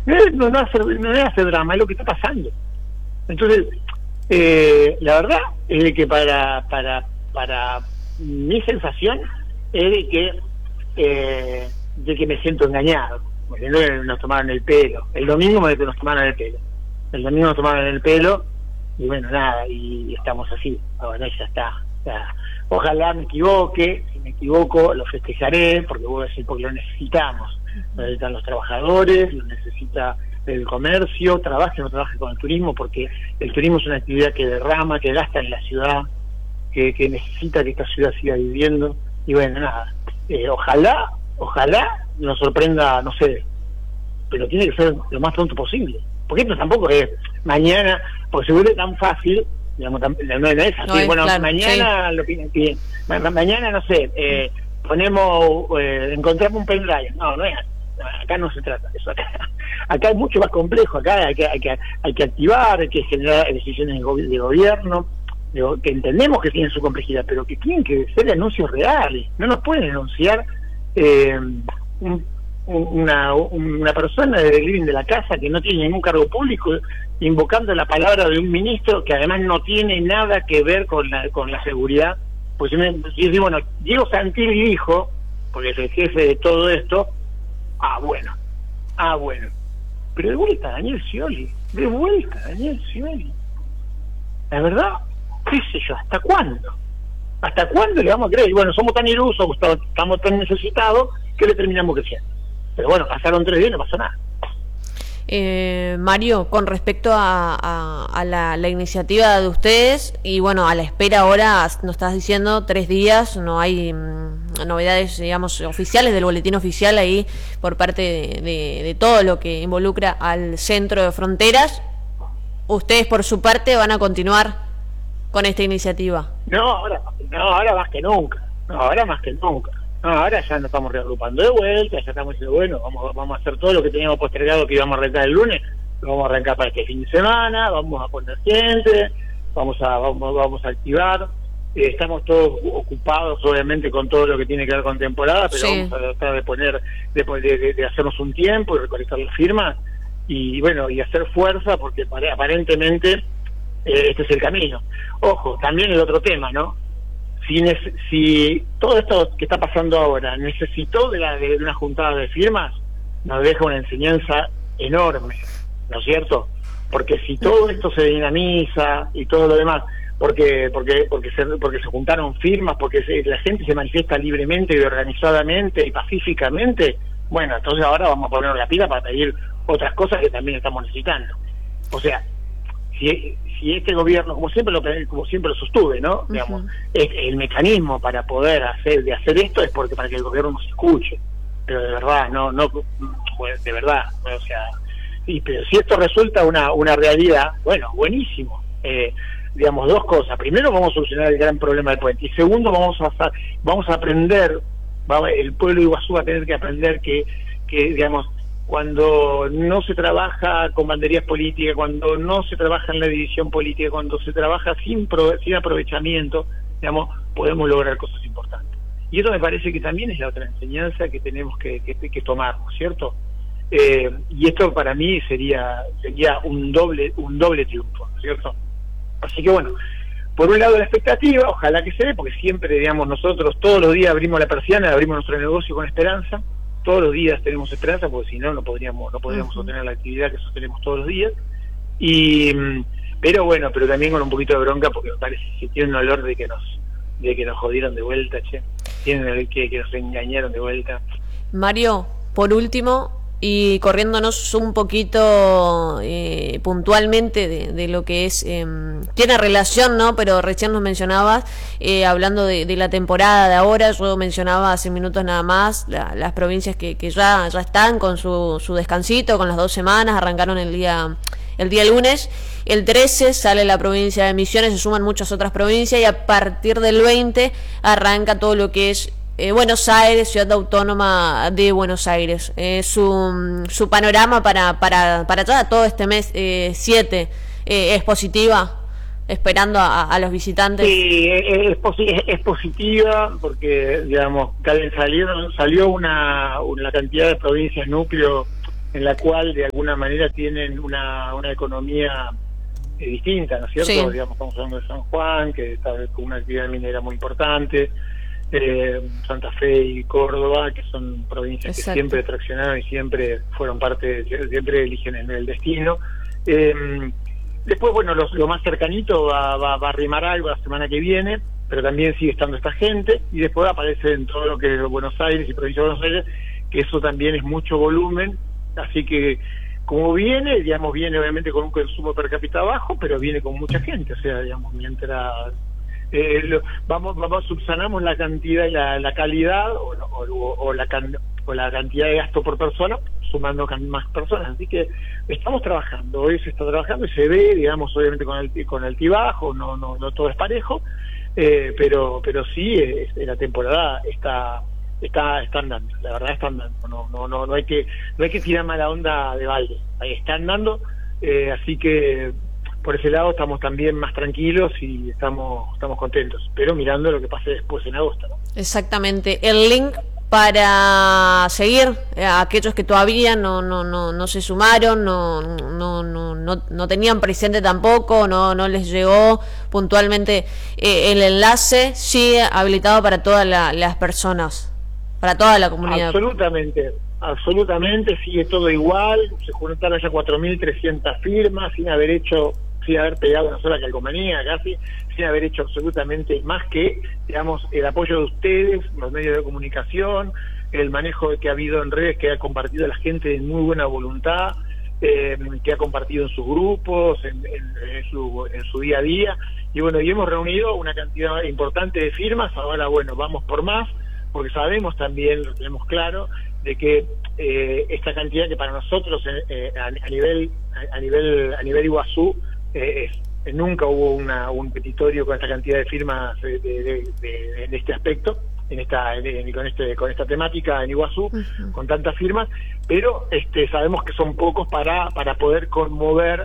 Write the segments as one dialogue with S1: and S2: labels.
S1: no es hacer drama, es lo que está pasando. Entonces, la verdad es de que para mi sensación es de que me siento engañado. Nos tomaron el pelo. El domingo nos tomaron el pelo. Y bueno, nada, y estamos así. Bueno, ya está. Ojalá me equivoque. Si me equivoco, lo festejaré, porque voy a decir, porque lo necesitamos. Lo necesitan los trabajadores, lo necesita el comercio, trabaje o no trabaje con el turismo, porque el turismo es una actividad que derrama, que gasta en la ciudad, que necesita que esta ciudad siga viviendo. Y bueno, nada, ojalá nos sorprenda, no sé, pero tiene que ser lo más pronto posible, porque esto tampoco es mañana, porque se vuelve tan fácil, digamos, no es así. No, bueno, claro, mañana sí. Lo que mañana, no sé, encontramos un pendrive. No es, acá no se trata de eso. Acá es mucho más complejo. Acá hay que activar, hay que generar decisiones de gobierno, que entendemos que tienen su complejidad, pero que tienen que ser anuncios reales. No nos pueden anunciar una persona del living de la casa que no tiene ningún cargo público invocando la palabra de un ministro que además no tiene nada que ver con la seguridad. Pues yo digo, bueno, Diego Santilli dijo, porque es el jefe de todo esto, bueno, pero de vuelta Daniel Scioli, la verdad, qué sé yo, ¿hasta cuándo le vamos a creer? Y bueno, somos tan ilusos, estamos tan necesitados que le terminamos creciendo. Pero bueno, pasaron 3 días y no pasó nada.
S2: Mario, con respecto a la iniciativa de ustedes y bueno, a la espera ahora, nos estás diciendo 3 días, no hay novedades, digamos, oficiales del boletín oficial ahí por parte de todo lo que involucra al centro de fronteras. ¿Ustedes por su parte van a continuar con esta iniciativa? Ahora
S1: más que nunca. Ahora ya nos estamos reagrupando de vuelta, ya estamos diciendo, bueno, vamos a hacer todo lo que teníamos postergado, que íbamos a arrancar el lunes, lo vamos a arrancar para este fin de semana, vamos a poner gente, vamos a activar. Estamos todos ocupados, obviamente, con todo lo que tiene que ver con temporada, pero sí, vamos a tratar de hacernos un tiempo y recolectar las firmas y bueno, y hacer fuerza, porque aparentemente este es el camino. Ojo, también el otro tema, ¿no? Si todo esto que está pasando ahora necesitó de una juntada de firmas, nos deja una enseñanza enorme, ¿no es cierto? Porque si todo esto se dinamiza y todo lo demás, porque se juntaron firmas, porque la gente se manifiesta libremente y organizadamente y pacíficamente, bueno, entonces ahora vamos a poner la pila para pedir otras cosas que también estamos necesitando. O sea, si este gobierno, como siempre lo sostuve, ¿no? Digamos, el mecanismo para poder hacer esto es para que el gobierno nos escuche, pero de verdad, de verdad, o sea, pero si esto resulta una realidad, bueno, buenísimo. Digamos, 2 cosas: primero, vamos a solucionar el gran problema del puente, y segundo, vamos a aprender, el pueblo de Iguazú va a tener que aprender que digamos, cuando no se trabaja con banderías políticas, cuando no se trabaja en la división política, cuando se trabaja sin aprovechamiento, digamos, podemos lograr cosas importantes. Y eso me parece que también es la otra enseñanza que tenemos que tomar, ¿no es cierto? Y esto para mí sería un doble triunfo, ¿no es cierto? Así que bueno, por un lado la expectativa, ojalá que se dé, porque siempre, digamos, nosotros todos los días abrimos la persiana, abrimos nuestro negocio con esperanza. Todos los días tenemos esperanza, porque si no, no podríamos sostener la actividad que sostenemos todos los días. Pero también con un poquito de bronca, porque me parece que tiene un olor de que nos jodieron de vuelta, tienen que nos engañaron de vuelta.
S2: Mario, por último, y corriéndonos un poquito puntualmente de lo que es, tiene relación, ¿no? Pero recién nos mencionabas, hablando de la temporada de ahora, yo mencionaba hace minutos nada más las provincias que ya están con su descansito, con las 2 semanas, arrancaron el día lunes, el 13 sale la provincia de Misiones, se suman muchas otras provincias, y a partir del 20 arranca todo lo que es Buenos Aires, Ciudad Autónoma de Buenos Aires. Su panorama para ya todo este mes 7 es positiva, esperando a los visitantes.
S1: Sí, es positiva, porque digamos salió una cantidad de provincias núcleo en la cual de alguna manera tienen una economía distinta, ¿no es cierto?
S2: Sí.
S1: Digamos, estamos hablando de San Juan, que está con una actividad minera muy importante, Santa Fe y Córdoba, que son provincias
S2: Exacto.
S1: que siempre traccionaron y siempre fueron parte, siempre eligen el destino. Después, bueno, lo más cercanito va a arrimar algo la semana que viene, pero también sigue estando esta gente, y después aparece en todo lo que es Buenos Aires y provincia de Buenos Aires, que eso también es mucho volumen, así que como viene, digamos, viene obviamente con un consumo per cápita bajo, pero viene con mucha gente, o sea, digamos, mientras subsanamos la cantidad y la calidad o la cantidad de gasto por persona, sumando más personas, así que estamos trabajando, hoy se está trabajando y se ve, digamos, obviamente con altibajo, no todo es parejo, pero sí, la temporada está andando, la verdad está andando, no hay que tirar mala onda de balde, ahí está andando, así que por ese lado estamos también más tranquilos y estamos contentos, pero mirando lo que pase después en agosto, ¿no?
S2: Exactamente. El link para seguir a aquellos que todavía no se sumaron, no tenían presente tampoco, no les llegó puntualmente el enlace, sigue habilitado para todas las personas, para toda la comunidad.
S1: Absolutamente, sigue todo igual, se juntaron ya 4.300 firmas sin haber pegado una sola calcomanía casi, sin haber hecho absolutamente más que, digamos, el apoyo de ustedes, los medios de comunicación, el manejo que ha habido en redes, que ha compartido la gente de muy buena voluntad, que ha compartido en sus grupos, en su día a día, y bueno, y hemos reunido una cantidad importante de firmas. Ahora, bueno, vamos por más, porque sabemos también, lo tenemos claro, de que esta cantidad que para nosotros a nivel Iguazú nunca hubo un petitorio con esta cantidad de firmas en este aspecto, con esta temática en Iguazú, con tantas firmas, pero sabemos que son pocos para poder conmover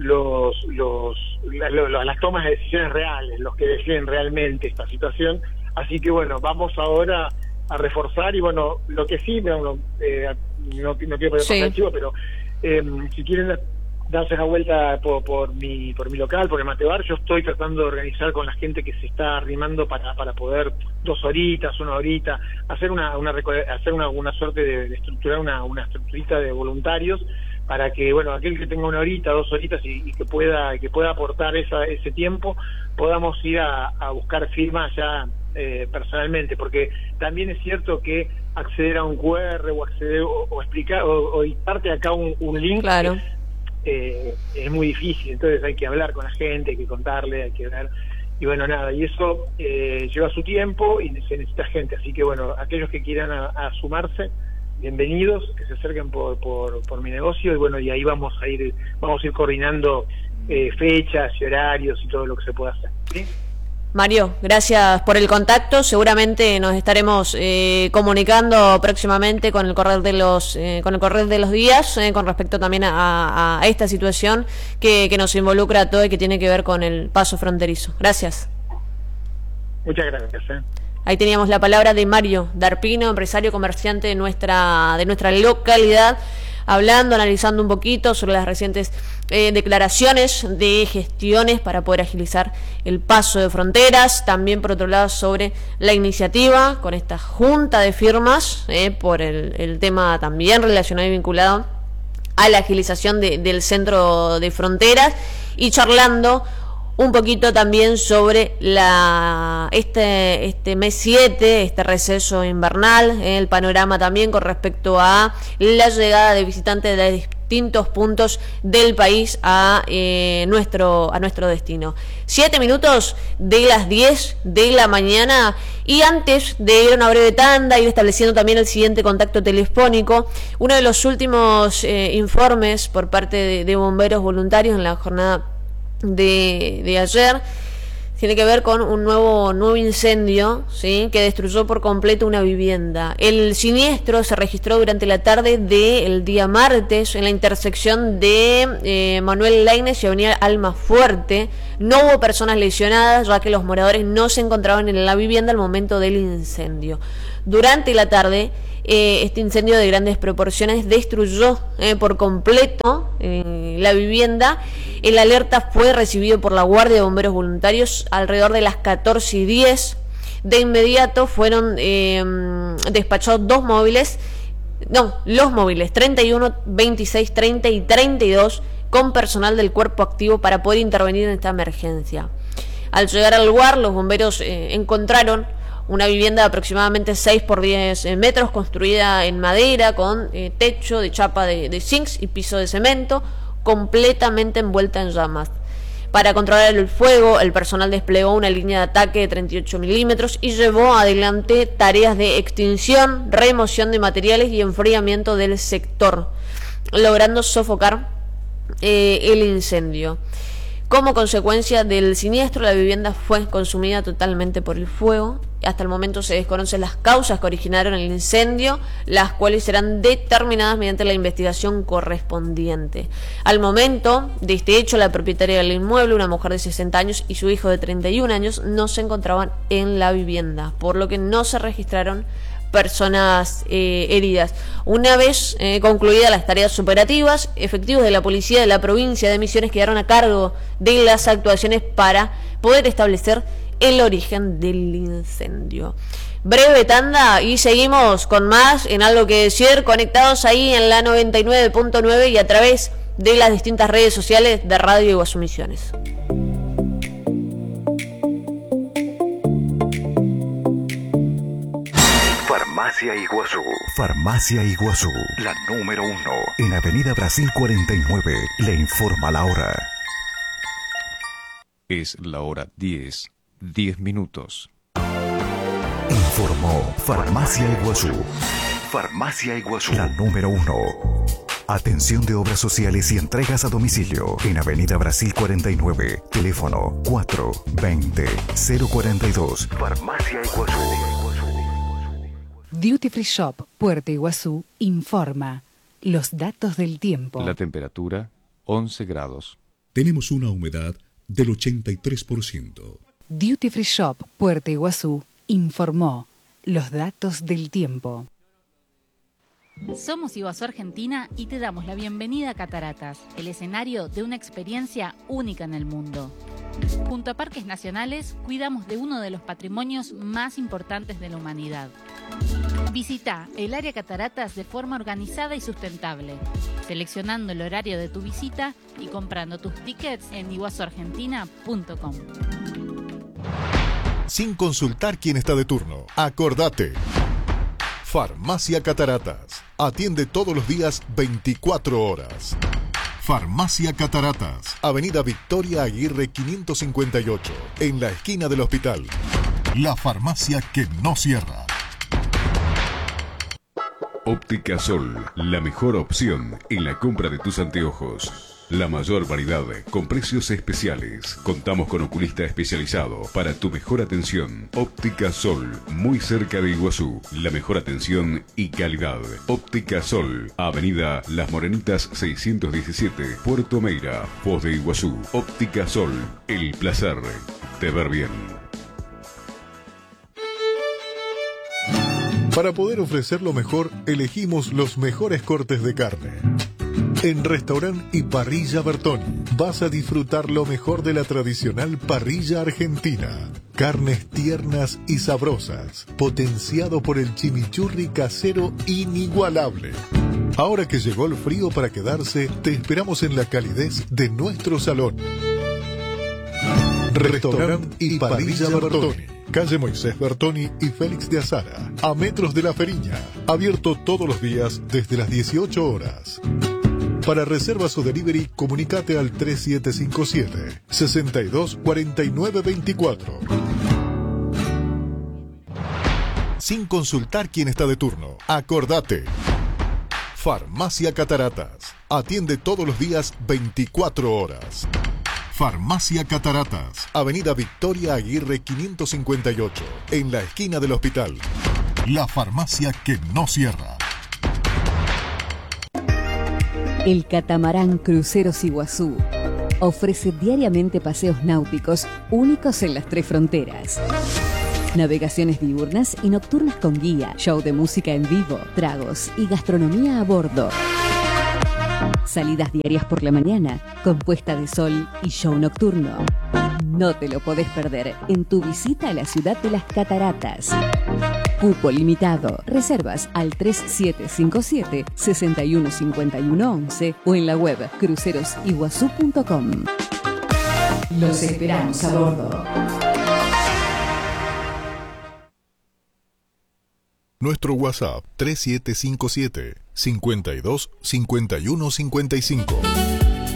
S1: las tomas de decisiones reales, los que deciden realmente esta situación. Así que bueno, vamos ahora a reforzar, y bueno, lo que sí, no quiero poner archivo, pero si quieren darse una vuelta por mi local, por el Matebar, yo estoy tratando de organizar con la gente que se está arrimando para poder 2 horitas, 1 horita, hacer una suerte de estructurar una estructurita de voluntarios, para que, bueno, aquel que tenga 1 horita, 2 horitas y que pueda aportar ese tiempo, podamos ir a buscar firmas ya personalmente, porque también es cierto que acceder a un QR o acceder o explicar o dictarte acá un link,
S2: claro,
S1: es muy difícil, entonces hay que hablar con la gente, hay que contarle, hay que ver, y bueno, nada, y eso lleva su tiempo y se necesita gente, así que bueno, aquellos que quieran a sumarse, bienvenidos, que se acerquen por mi negocio, y bueno, y ahí vamos a ir coordinando fechas y horarios y todo lo que se pueda hacer, ¿sí?
S2: Mario, gracias por el contacto. Seguramente nos estaremos comunicando próximamente con el correr de los días, con respecto también a esta situación que nos involucra a todos y que tiene que ver con el paso fronterizo. Gracias.
S1: Muchas gracias.
S2: Ahí teníamos la palabra de Mario Darpino, empresario comerciante de nuestra localidad, hablando, analizando un poquito sobre las recientes declaraciones de gestiones para poder agilizar el paso de fronteras, también por otro lado sobre la iniciativa con esta junta de firmas por el tema también relacionado y vinculado a la agilización del centro de fronteras, y charlando un poquito también sobre este mes 7, este receso invernal, el panorama también con respecto a la llegada de visitantes de distintos puntos del país a nuestro destino. 7 minutos de las 10 de la mañana, y antes de ir a una breve tanda, ir estableciendo también el siguiente contacto telefónico, uno de los últimos informes por parte de bomberos voluntarios en la jornada de ayer tiene que ver con un nuevo incendio, ¿sí?, que destruyó por completo una vivienda. El siniestro se registró durante la tarde del día martes en la intersección de Manuel Laínez y Avenida Almafuerte. No hubo personas lesionadas, ya que los moradores no se encontraban en la vivienda al momento del incendio. Durante la tarde, Este incendio de grandes proporciones destruyó por completo la vivienda. El alerta fue recibido por la Guardia de Bomberos Voluntarios alrededor de las 14:10. De inmediato fueron despachados los móviles 31, 26, 30 y 32 con personal del cuerpo activo para poder intervenir en esta emergencia. Al llegar al lugar, los bomberos encontraron una vivienda de aproximadamente 6 por 10 metros, construida en madera, con techo de chapa de zinc y piso de cemento, completamente envuelta en llamas. Para controlar el fuego, el personal desplegó una línea de ataque de 38 milímetros y llevó adelante tareas de extinción, remoción de materiales y enfriamiento del sector, logrando sofocar el incendio. Como consecuencia del siniestro, la vivienda fue consumida totalmente por el fuego. Hasta el momento se desconocen las causas que originaron el incendio, las cuales serán determinadas mediante la investigación correspondiente. Al momento de este hecho, la propietaria del inmueble, una mujer de 60 años y su hijo de 31 años, no se encontraban en la vivienda, por lo que no se registraron personas heridas. Una vez concluidas las tareas operativas, efectivos de la policía de la provincia de Misiones quedaron a cargo de las actuaciones para poder establecer el origen del incendio. Breve tanda y seguimos con más en Algo que Decir, conectados ahí en la 99.9 y a través de las distintas redes sociales de Radio Iguazú Misiones.
S3: Farmacia Iguazú. Farmacia Iguazú, la número 1. En Avenida Brasil 49, le informa la hora.
S4: Es la hora 10 minutos.
S3: Informó Farmacia Iguazú. Farmacia Iguazú, la número 1. Atención de obras sociales y entregas a domicilio. En Avenida Brasil 49, teléfono 420-042. Farmacia Iguazú.
S5: Duty Free Shop, Puerto Iguazú, informa los datos del tiempo.
S4: La temperatura, 11 grados.
S6: Tenemos una humedad del 83%.
S5: Duty Free Shop, Puerto Iguazú, informó los datos del tiempo.
S7: Somos Iguazú Argentina y te damos la bienvenida a Cataratas, el escenario de una experiencia única en el mundo. Junto a parques nacionales, cuidamos de uno de los patrimonios más importantes de la humanidad. Visita el área Cataratas de forma organizada y sustentable, seleccionando el horario de tu visita y comprando tus tickets en iguazuargentina.com.
S8: Sin consultar quién está de turno, acordate. Farmacia Cataratas. Atiende todos los días 24 horas. Farmacia Cataratas. Avenida Victoria Aguirre 558. En la esquina del hospital. La farmacia que no cierra.
S9: Óptica Sol. La mejor opción en la compra de tus anteojos. La mayor variedad con precios especiales. Contamos con oculista especializado para tu mejor atención. Óptica Sol, muy cerca de Iguazú. La mejor atención y calidad. Óptica Sol, Avenida Las Morenitas 617, Puerto Meira, Foz de Iguazú. Óptica Sol, el placer de ver bien.
S8: Para poder ofrecer lo mejor, elegimos los mejores cortes de carne. En Restaurant y Parrilla Bertoni vas a disfrutar lo mejor de la tradicional parrilla argentina. Carnes tiernas y sabrosas, potenciado por el chimichurri casero inigualable. Ahora que llegó el frío para quedarse, te esperamos en la calidez de nuestro salón. Restaurant y Parrilla Bertoni. Calle Moisés Bertoni y Félix de Azara, a metros de La Feriña. Abierto todos los días desde las 18 horas. Para reservas o delivery, comunicate al 3757-624924. Sin consultar quién está de turno, acordate. Farmacia Cataratas. Atiende todos los días 24 horas. Farmacia Cataratas. Avenida Victoria Aguirre 558. En la esquina del hospital. La farmacia que no cierra.
S10: El catamarán Cruceros Iguazú ofrece diariamente paseos náuticos únicos en las tres fronteras. Navegaciones diurnas y nocturnas con guía, show de música en vivo, tragos y gastronomía a bordo. Salidas diarias por la mañana, con puesta de sol y show nocturno. No te lo podés perder en tu visita a la ciudad de las Cataratas. Cupo limitado. Reservas al 3757-615111 o en la web crucerosiguazú.com. Los esperamos a bordo.
S8: Nuestro WhatsApp 3757 52 51 55.